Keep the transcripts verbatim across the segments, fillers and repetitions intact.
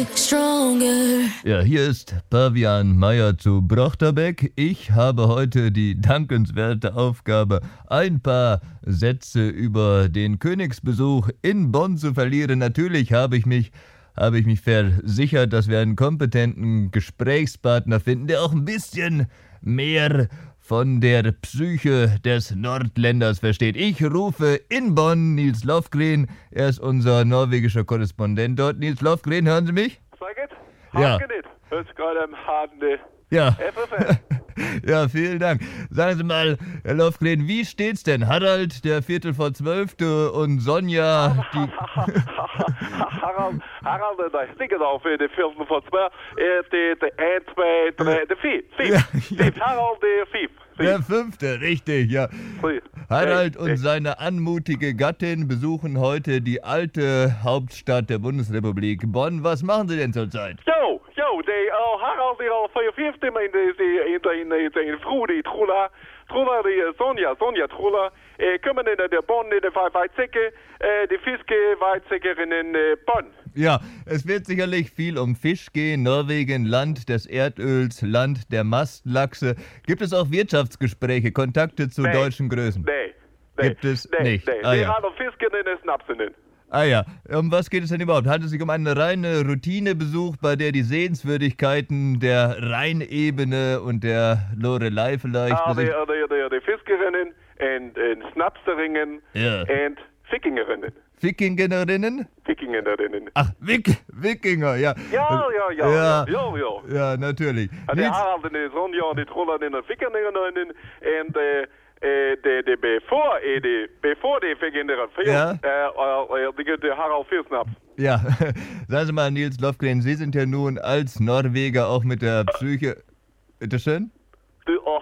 Stronger. Ja, hier ist Pavian Meyer zu Brochterbeck. Ich habe heute die dankenswerte Aufgabe, ein paar Sätze über den Königsbesuch in Bonn zu verlieren. Natürlich habe ich mich, habe ich mich versichert, dass wir einen kompetenten Gesprächspartner finden, der auch ein bisschen mehr von der Psyche des Nordländers versteht. Ich rufe in Bonn Nils Lofgren. Er ist unser norwegischer Korrespondent dort. Nils Lofgren, hören Sie mich? Sag it. Ja. Haken it. Hörst gerade am Harden. Ja. F F N. Ja, vielen Dank. Sagen Sie mal, Herr Lofgren, wie steht's denn? Harald, der Viertel vor Zwölfte und Sonja, die... Harald, Harald, der stikker auf de Viertel vor Zwölf. De, de, een, twee, drie, de vier. Vier. Ja, ja. Vier. Harald, der vier. Der Fünfte, richtig, ja. Vier. Harald Hey, und hey. seine anmutige Gattin besuchen heute die alte Hauptstadt der Bundesrepublik Bonn. Was machen Sie denn zurzeit? Jo, jo, de uh, Harald die al vijfenveertig in de in de in de in de vroeg die Trula, Trula die uh, Sonja, Sonja Trula, eh, kommen in de Bonn in de Weizsäcke, eh, die Fiske Weizsäcker in uh, Bonn. Ja, es wird sicherlich viel um Fisch gehen. Norwegen, Land des Erdöls, Land der Mastlachse. Gibt es auch Wirtschaftsgespräche, Kontakte zu Nee. deutschen Größen? Nee, nee. Gibt es nee, nicht. Nee, Ah, die ja. haben Fisken in den Snapsen. Ah ja, um was geht es denn überhaupt? Handelt es sich um einen reinen Routinebesuch, bei der die Sehenswürdigkeiten der Rheinebene und der Lorelei vielleicht Ah, die, besicht- die, die, die Fiskerinnen und, und Snapserinnen Ja. und Wikingerinnen. Wikingerinnen? Wikingerinnen. Ach, Wik Wikinger, ja. Ja, ja, ja, Ja, ja, ja. ja, natürlich. En die Nils, Harald en de Sonja en die Trollen en de Wikingerinnen en de... Eh, de, de, bevor, eh, de, bevor die Wikingerinnen Ja. äh, äh, die, die Harald vier Snaps. ja, sagen Sie mal, Nils Lofgren, Sie sind ja nun als Norweger auch mit der Psyche... Bitteschön? Die, oh,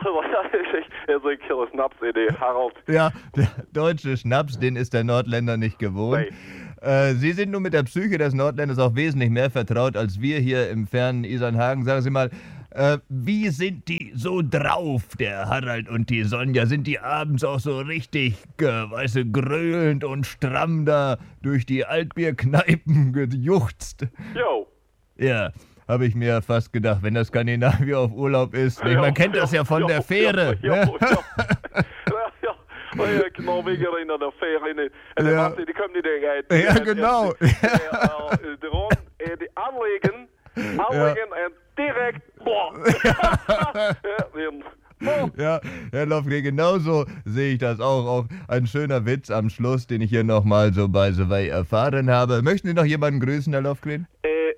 also ich kille Snaps, eh, die Harald. Ja, der deutsche Schnaps, den ist der Nordländer nicht gewohnt. Äh, Sie sind nun mit der Psyche des Nordländers auch wesentlich mehr vertraut als wir hier im fernen Isernhagen. Sagen Sie mal, äh, wie sind die so drauf, der Harald und die Sonja? Sind die abends auch so richtig, äh, weißt du, gröhlend und stramm da durch die Altbierkneipen gejuchzt? Jo. Ja, habe ich mir fast gedacht, wenn das Skandinavier auf Urlaub ist. Ja, Man kennt das ja von ja, der Fähre. Ja, ja, ne? ja. ja, ja. Ja, Norweger in der Fähre. In, en Ja. ja. Die kommen die dingen. Ja, genau. De Ron, die anlegen, anlegen en direkt. Boah. Ja, den- boah. Ja, Herr Lofgren, genauso sehe ich das auch. Auch ein schöner Witz am Schluss, den ich hier nochmal so bei The Way erfahren habe. Möchten Sie noch jemanden grüßen, Herr Lofgren? Äh,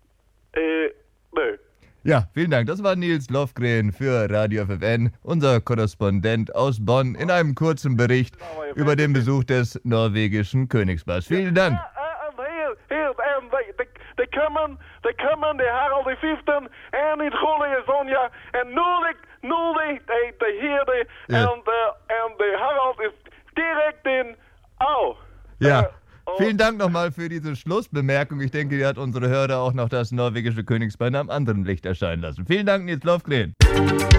äh, nö. Ja, vielen Dank. Das war Nils Lofgren für Radio F F N, unser Korrespondent aus Bonn, in einem kurzen Bericht über den Besuch des norwegischen Königspaars. Vielen Dank. Ja, en hier, hier, en de, de, de kommen, de kommen, de Harald de Vijften, en die Trollige Sonja, en nu de, nu de, de, de hier, de, Ja. en de, en de Harald ist direkt in, au. Ja. Äh, oh. Vielen Dank nochmal für diese Schlussbemerkung. Ich denke, die hat unsere Hörer auch noch das norwegische Königspaar in einem anderen Licht erscheinen lassen. Vielen Dank, Nils Lofgren.